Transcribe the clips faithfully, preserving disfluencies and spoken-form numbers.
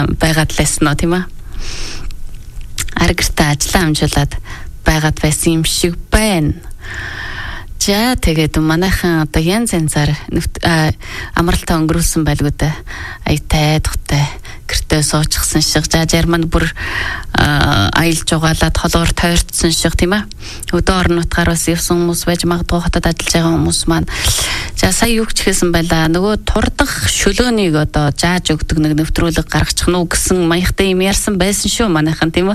ажиллаа байгаад лсэн нөө тийм ээ. Аргартаа ажиллаа амжуулаад байгаад байсан юм шиг байна. За тэгээд манайхан одоо янз янзаар амралтаа өнгөрүүлсэн байлгүй дээ. Аятай тухтай гэртээ суучихсан шиг. За Германд бүр аялж угаалаад холоор тойрцсон шиг тийм ээ. Өдөө орон нутгаар бас явсан хүмүүс байж магадгүй хотод ажиллаж байгаа хүмүүс маань. За сая юу ч хэлсэн байлаа. Нөгөө турдах шөлөөнийг одоо зааж өгдөг нэг нэвтрүүлэг гаргачих нь уу гэсэн маягтай юм ярьсан байсан шүү манайхан тийм ээ.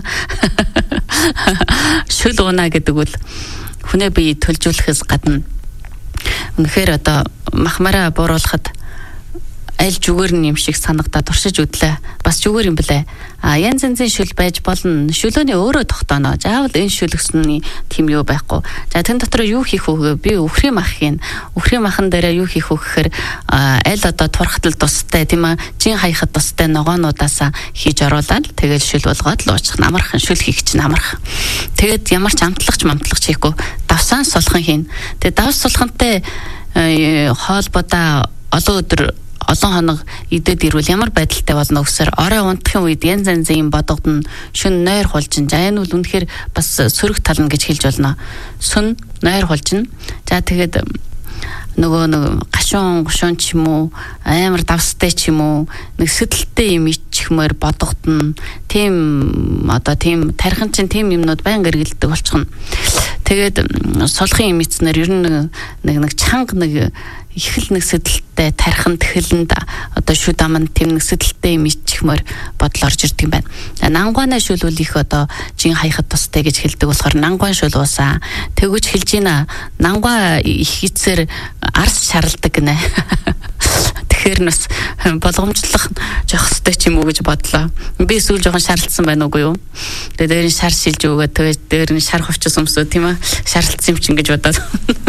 Шөл унаа гэдэг үл хүнээ бие төлжүүлэхээс гадна үнэхээр одоо махмараа бууруулахад аль зүгээр юм шиг санагдаад туршиж үдлээ. Бас зүгээр юм блэ. А янз янзын шүл байж болно. Шүлөөний өөрөө тогтооно. Заавал энэ шүлгсний тийм юу байхгүй. За тэн дотор юу хийх вэ? Би өхрийн мах хийн. Өхрийн махан дээр юу хийх вэ гэхээр аль одоо турхтал тустай тийм ээ. Жин хаяхад тустай ногоонуудаасаа хийж оруулаад тэгэл шүл болгоод л уучих. Намархан шүл хийх чинь намархан. Тэгэд ямар ч амтлагч мамтлагч хийхгүй. Давсаан сулхан хийн. Тэгээ давс сулхантай хоолбодоо олон өдөр олон хоног идэд ирвэл ямар байдалтай болно гэсээр орой унтахын үед янз янзын юм бодогдно. Шүн нойр хулжин. За энэ бол үнэхээр бас сөрөг тална гэж хэлж болно. Сүн нойр хулжин. За тэгээд нөгөө нэг гашуун гушуун ч юм уу амар давстай ч юм уу нэг сэдэлтэй юм ичхмээр бодогдно. Тийм одоо тийм тархин чинь тийм юмнууд байнга эргэлдэг болчихно. Тэгээд сулхын юм эцнэр ер нь нэг нэг чанга нэг их л нэг сэдэлтэй тархинд тхэлэнд одоо шүд аман тэм нэг сэдэлтэй юм ичихмээр бодол орж ирдэг юм байна. Нангуана шүлүүл их одоо жин хаяхад тустай гэж хэлдэг болохоор нангуан шүл уусаа. Тэгвч хэлж ийна нангуа их эцэр арс шаралдаг гинэ. Тэгэхээр нас болгоомжлох жоох хөстэй ч юм уу гэж бодлоо. Би сүүл жоохон шаралцсан байна уугүй юу? Тэгээд дээр нь шар шилж өгөө тэгээд дээр нь шар хувцас өмсөө тийм ээ. Шаралцсан юм чинь гэж бодоод.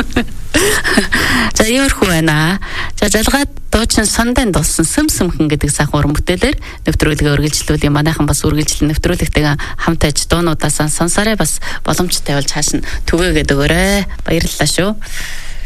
За иймэрхүү байна. За жалгаад дуучин сондан дулсан сэм сэмхэн гэдэг сайхан уран бүтээлээр нэвтрүүлгээ үргэлжлүүлээ. Манайхан бас үргэлжлэн нэвтрүүлэгтэйгээ хамт аж дуунуудаасаа сонсороо бас боломжтой болж хаашин түгээгээд өгөөрэй. Баярлалаа шүү.